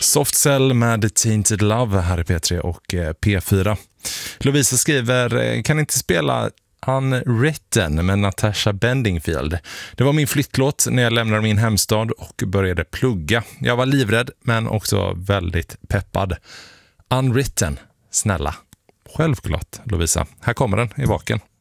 Soft Cell med Tainted Love här i P3 och P4. Lovisa skriver, kan inte spela Unwritten med Natasha Bedingfield. Det var min flyttlåt när jag lämnade min hemstad och började plugga. Jag var livrädd men också väldigt peppad. Unwritten, snälla. Självklart, Lovisa. Här kommer den i vaken.